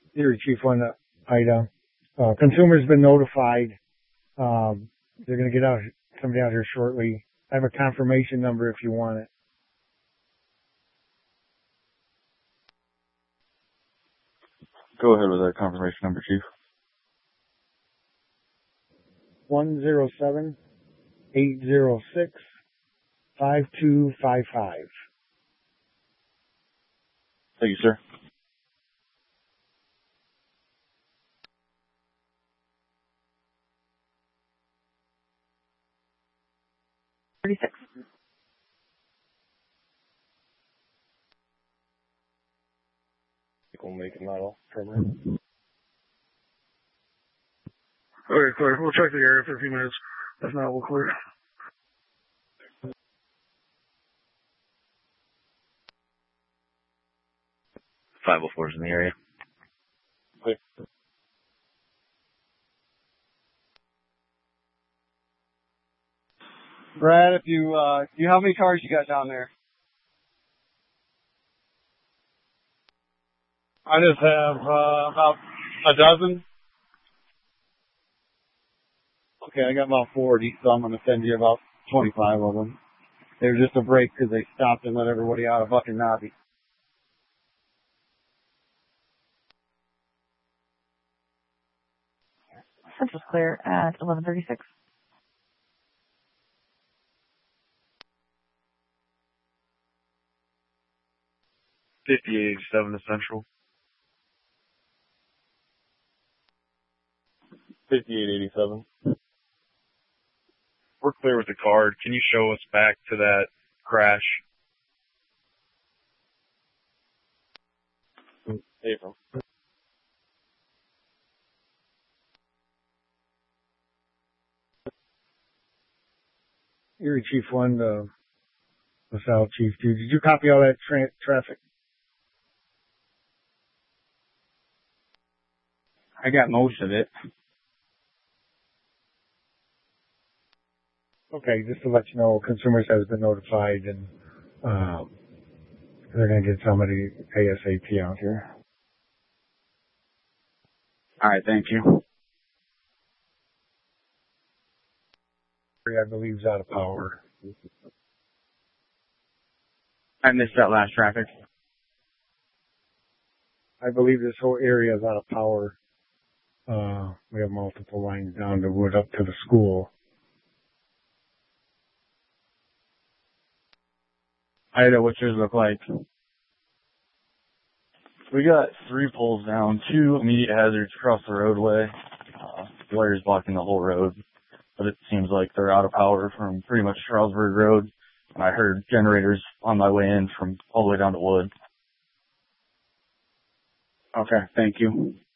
Erie Chief One, Ida. Consumer's been notified. They're going to get somebody out here shortly. I have a confirmation number if you want it. Go ahead with that confirmation number, Chief. 107-806-5255. Thank you, sir. We'll make it model permanent. Okay, clear. We'll check the area for a few minutes. If not, we'll clear. 504's in the area. Clear. Brad, if you, how many cars you got down there? I just have about a dozen. Okay, I got about 40, so I'm going to send you about 25 of them. They were just a break because they stopped and let everybody out of fucking Nobby. Central's clear at 11:36. $58.87 to Central. 58.87. We're clear with the card. Can you show us back to that crash? April. Erie Chief 1, LaSalle Chief 2. Did you copy all that traffic? I got most of it. Okay, just to let you know, consumers has been notified and they're going to get somebody ASAP out here. All right, thank you. I believe is out of power. I missed that last traffic. I believe this whole area is out of power. We have multiple lines down the wood up to the school. Ida, what's yours look like? We got 3 poles down, 2 immediate hazards across the roadway. Wires blocking the whole road. But it seems like they're out of power from pretty much Charlesburg Road. And I heard generators on my way in from all the way down to Wood. Okay, thank you.